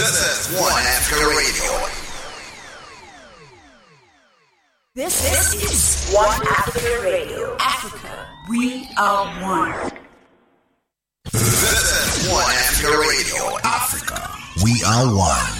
This is One Africa Radio. This is One Africa Radio. Africa, we are one. This is One Africa Radio. Africa, we are one.